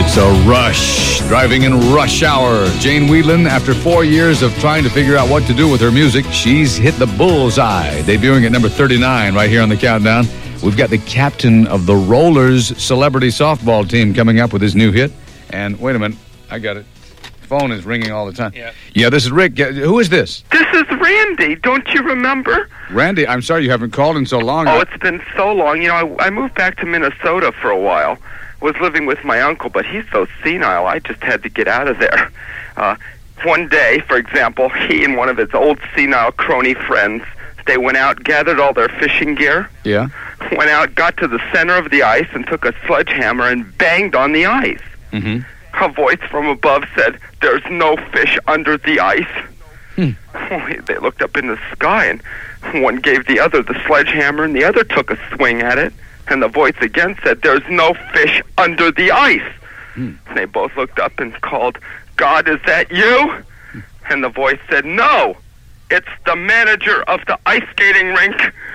It's a rush, driving in rush hour. Jane Wiedlin, after 4 years of trying to figure out what to do with her music, she's hit the bullseye, debuting at number 39 right here on the countdown. We've got the captain of the Rollers celebrity softball team coming up with his new hit. And wait a minute, I got it. Phone is ringing all the time. Yeah, this is Rick. Who is this? This is Randy. Don't you remember? Randy, I'm sorry you haven't called in so long. Oh, it's been so long. You know, I moved back to Minnesota for a while. Was living with my uncle, but he's so senile, I just had to get out of there. One day, for example, he and one of his old senile crony friends, they went out, gathered all their fishing gear. Yeah. Went out, got to the center of the ice, and took a sledgehammer and banged on the ice. Mm-hmm. A voice from above said, "There's no fish under the ice." They looked up in the sky, and one gave the other the sledgehammer, and the other took a swing at it. And the voice again said, "There's no fish under the ice." They both looked up and called, "God, is that you?" And the voice said, "No, it's the manager of the ice skating rink."